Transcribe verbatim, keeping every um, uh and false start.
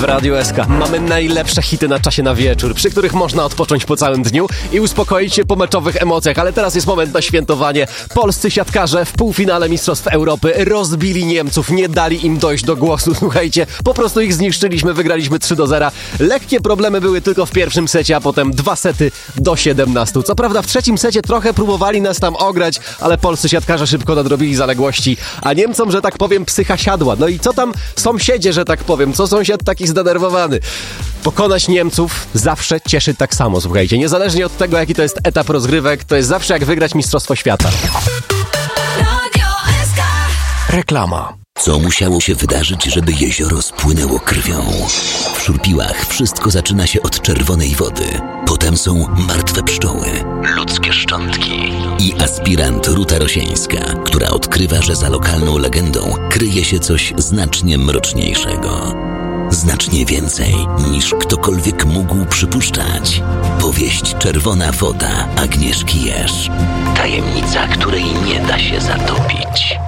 W Radiu S K mamy najlepsze hity na czasie na wieczór, przy których można odpocząć po całym dniu i uspokoić się po meczowych emocjach, ale teraz jest moment na świętowanie. Polscy siatkarze w półfinale Mistrzostw Europy rozbili Niemców, nie dali im dojść do głosu, słuchajcie, po prostu ich zniszczyliśmy, wygraliśmy trzy do zera. Lekkie problemy były tylko w pierwszym secie, a potem dwa sety do siedemnastu. Co prawda w trzecim secie trochę próbowali nas tam ograć, ale polscy siatkarze szybko nadrobili zaległości, a Niemcom, że tak powiem, psycha siadła. No i co tam sąsiedzie, że tak powiem, co sąsiad taki zdenerwowany? Pokonać Niemców zawsze cieszy tak samo, słuchajcie. Niezależnie od tego, jaki to jest etap rozgrywek, to jest zawsze jak wygrać Mistrzostwo Świata. Reklama. Co musiało się wydarzyć, żeby jezioro spłynęło krwią? W Szurpiłach wszystko zaczyna się od czerwonej wody. Potem są martwe pszczoły, ludzkie szczątki i aspirant Ruta Rosieńska, która odkrywa, że za lokalną legendą kryje się coś znacznie mroczniejszego. Znacznie więcej niż ktokolwiek mógł przypuszczać. Powieść Czerwona woda Agnieszki Jerz. Tajemnica, której nie da się zatopić.